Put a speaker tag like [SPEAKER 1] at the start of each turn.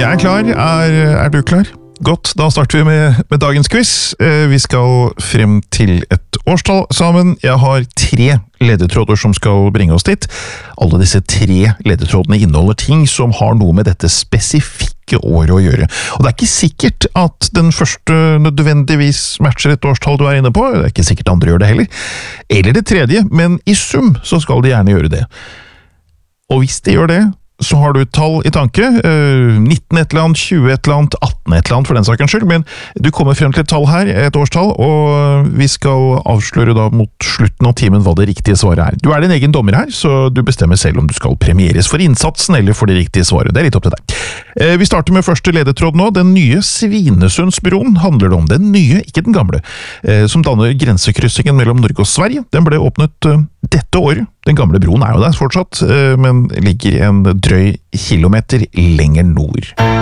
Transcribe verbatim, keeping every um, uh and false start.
[SPEAKER 1] Jeg er klar. Er, er du klar? Godt, da starter vi med, med dagens quiz. Eh, vi skal frem til et årstall sammen. Jeg har tre ledetråder som skal bringe oss dit. Alle disse tre ledetrådene inneholder ting som har noe med dette spesifikke året å gjøre. Og det er ikke sikkert at den første nødvendigvis matcher et årstall du er inne på. Det er ikke sikkert andre gjør det heller. Eller det tredje, men i sum så skal de gjerne gjøre det. Og hvis de gjør det, så har du et tall i tanke, nitten et eller annet, tjue et eller annet, atten et eller annet for den sakens skyld, men du kommer frem til et tall her, et årstall, og vi skal avsløre da mot slutten av timen hva det riktige svaret er. Du er din egen dommer her, så du bestemmer selv om du skal premieres for innsatsen eller for det riktige svaret. Det er litt opp til deg. Vi starter med første ledetråd nå. Den nye Svinesundsbroen handler det om. Den nye, ikke den gamle, som danner grensekryssingen mellom Norge og Sverige. Den ble åpnet dette året. Den gamle broen er jo der fortsatt, men ligger en drøy kilometer lenger nord.